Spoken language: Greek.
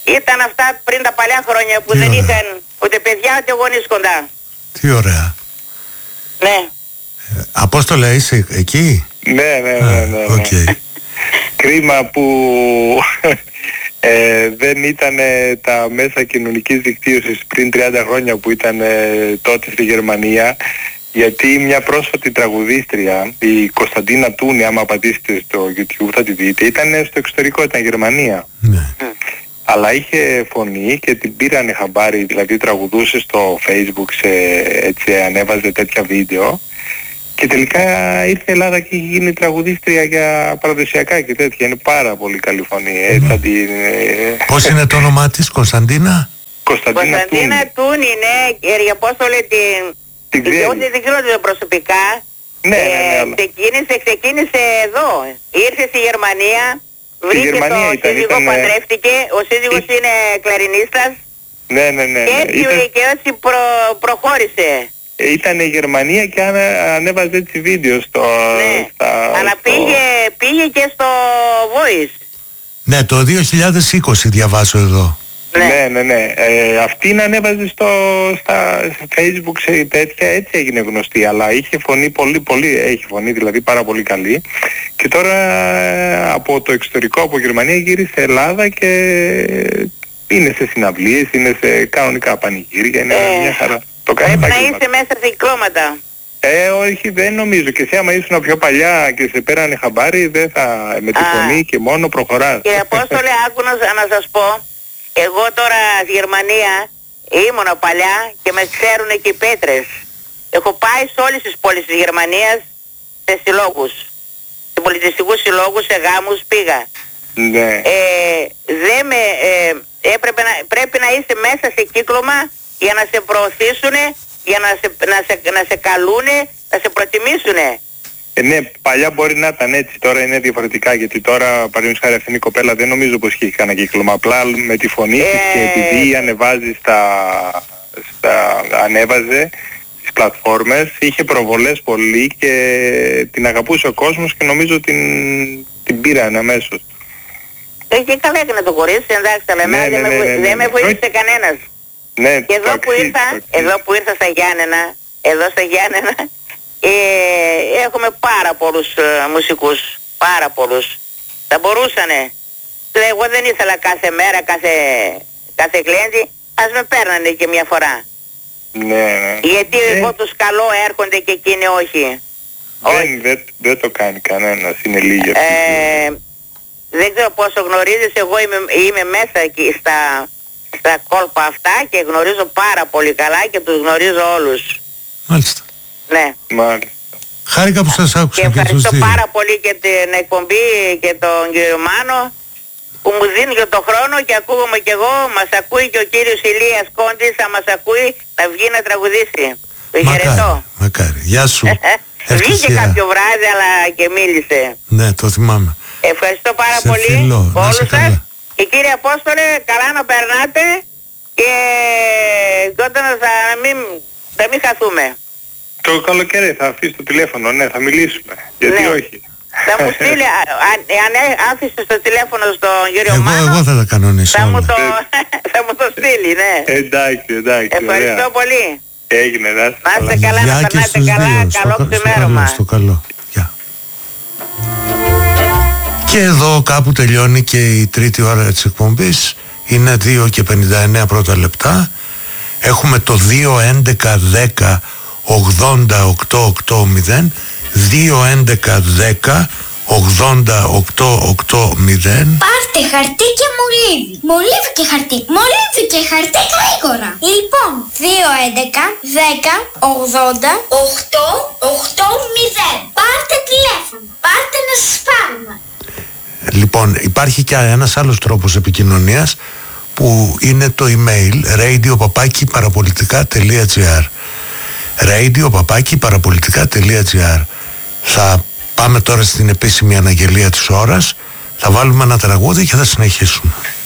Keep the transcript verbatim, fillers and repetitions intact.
Ήταν αυτά πριν τα παλιά χρόνια που Τι δεν ωραία. είχαν ούτε παιδιά ούτε γονείς κοντά. Τι ωραία. Ναι. Ε, Απόστολε, είσαι εκεί? Ναι, ναι, ναι, ναι, ναι. Οκ. Okay. Κρίμα που ε, δεν ήταν τα μέσα κοινωνικής δικτύωσης πριν τριάντα χρόνια που ήταν ε, τότε στη Γερμανία, γιατί μια πρόσφατη τραγουδίστρια, η Κωνσταντίνα Τούνη, άμα πατήσετε στο YouTube θα τη δείτε, ήταν στο εξωτερικό, ήταν Γερμανία. Ναι. Αλλά είχε φωνή και την πήρανε χαμπάρι, δηλαδή τραγουδούσε στο Facebook, σε, έτσι ανέβαζε τέτοια βίντεο. Και τελικά ήρθε η Ελλάδα και έχει γίνει τραγουδίστρια για παραδοσιακά και τέτοια. Είναι πάρα πολύ καλή φωνή. Έτσι, mm. την, ε... Πώς είναι το όνομά της, Κωνσταντίνα? Κωνσταντίνα, Κωνσταντίνα Τούνη, ναι, κύριε Απόστολε, την... την την δεν την ξέρω την προσωπικά. Ναι, ναι, ναι, ναι. Ξεκίνησε, ξεκίνησε εδώ. Ήρθε στη Γερμανία, βρήκε Γερμανία το ήταν, σύζυγο, ήταν, παντρεύτηκε. Ο σύζυγος Ή... είναι κλαρινίστας. Ναι, ναι, ναι. Και έτσι, ήταν... και έτσι προ, προχώρησε. Ήταν η Γερμανία και ανέβαζε έτσι βίντεο στο... Ναι, στα, αλλά στο... πήγε, πήγε και στο Voice. Ναι, το δύο χιλιάδες είκοσι διαβάζω εδώ. Ναι, ναι, ναι. ναι. Ε, αυτήν ανέβαζε στο, στα Facebook σε τέτοια, έτσι έγινε γνωστή, αλλά είχε φωνή πολύ, πολύ, έχει φωνή δηλαδή πάρα πολύ καλή. Και τώρα ε, από το εξωτερικό, από Γερμανία γύρισε Ελλάδα και είναι σε συναυλίες, είναι σε κανονικά πανηγύρια, είναι ε, μια χαρά. Το κάνει πρέπει να είσαι μέσα σε κυκλώματα. Ε, όχι, δεν νομίζω. Και εσύ άμα ήσουν πιο παλιά και σε πέρανε χαμπάρι, δεν θα, με τη Α. φωνή και μόνο προχωράς. Κύριε Απόστολε, άκου να, να σας πω, εγώ τώρα στη Γερμανία ήμουνα παλιά και με ξέρουν και οι πέτρες. Έχω πάει σε όλες τις πόλεις της Γερμανίας σε συλλόγους. Σε πολιτιστικούς συλλόγους, σε γάμους πήγα. Ναι. Ε, δεν με, ε, έπρεπε να, πρέπει να είσαι μέσα σε κύκλωμα για να σε προωθήσουν, για να σε, να σε, να σε καλούνε, να σε προτιμήσουν. Ε, ναι, παλιά μπορεί να ήταν έτσι, τώρα είναι διαφορετικά, γιατί τώρα παραδείγματος χάρη αυτήν η κοπέλα δεν νομίζω πως έχει κανένα κύκλωμα, απλά με τη φωνή της Ε, και επειδή ανεβάζει στα, στα, ανέβαζε στις πλατφόρμες, είχε προβολές πολύ και την αγαπούσε ο κόσμος και νομίζω την, την πήραν αμέσως. Ε, και καλά έκανε το κορίτσι, εντάξει, αλλά Ναι, εμένα ναι, δεν, ναι, με, ναι, ναι, δεν ναι. με βοήθησε κανένας. Ναι, Και εδώ το που, αξίζει, ήρθα, το αξίζει. εδώ που ήρθα στα Γιάννενα, εδώ στα Γιάννενα, ε, έχουμε πάρα πολλούς ε, μουσικούς, πάρα πολλούς. Θα μπορούσανε. Λέω, εγώ δεν ήθελα κάθε μέρα, κάθε, κάθε κλέντη, ας με παίρνανε και μια φορά. Ναι, ναι. Γιατί Ε, εγώ τους καλό έρχονται και εκείνοι όχι. δεν, δεν, δεν το κάνει κανένας, είναι λίγοι. Ε, δεν ξέρω πόσο γνωρίζεις, εγώ είμαι, είμαι μέσα εκεί στα, στα κόλπα αυτά και γνωρίζω πάρα πολύ καλά και τους γνωρίζω όλους. Μάλιστα. Ναι. Μάλιστα. Χάρηκα που σας άκουσα Και και τους ευχαριστώ δύο. πάρα πολύ και την εκπομπή και τον κύριο Μάνο που μου δίνει και το χρόνο και ακούγομαι κι εγώ. Μας ακούει και ο κύριος Ηλίας Κόντης, θα μας ακούει να βγει να τραγουδήσει. Το χαιρετώ. Μακάρι, μακάρι. Γεια σου. Βγήκε Ευτυχία. κάποιο βράδυ αλλά και μίλησε. Ναι, το θυμάμαι. Ευχαριστώ πάρα Σε πολύ φιλώ. Να όλους είσαι σας. καλά. Και κύριε Απόστολε, καλά να περνάτε και τότε να θα μην, θα μην χαθούμε. Το καλοκαίρι θα αφήσει το τηλέφωνο, ναι, θα μιλήσουμε. Γιατί Ναι. όχι. Θα μου στείλει, α- αν, αν άφησε το τηλέφωνο στον κύριο Εγώ, Μάνο, εγώ θα τα κανονίσω θα μου, όλα. το, θα μου το στείλει, ναι. Εντάξει, εντάξει. Ευχαριστώ ωραία. πολύ. Έγινε, να είστε Να είστε καλά. καλά, να Γεια και περνάτε στους καλά. δύο. Στο Καλό κα- στο ξημέρωμα. καλό, στο καλό. Γεια. Και εδώ κάπου τελειώνει και η τρίτη ώρα της εκπομπής. Είναι δύο και πενήντα εννέα πρώτα λεπτά. Έχουμε το δύο έντεκα δέκα ογδόντα οκτώ ογδόντα δύο έντεκα δέκα ογδόντα οκτώ ογδόντα. Πάρτε χαρτί και μολύβι. Μολύβι και χαρτί. Μολύβι και χαρτί γρήγορα. Λοιπόν, δύο έντεκα δέκα ογδόντα οκτώ ογδόντα. Πάρτε τηλέφωνο. Πάρτε να σας πάρουμε. Λοιπόν, υπάρχει και ένας άλλος τρόπος επικοινωνίας που είναι το email radio παπάκι παραπολιτικά τελεία gr radio παπάκι παραπολιτικά τελεία gr. Θα πάμε τώρα στην επίσημη αναγγελία της ώρας, θα βάλουμε ένα τραγούδι και θα συνεχίσουμε.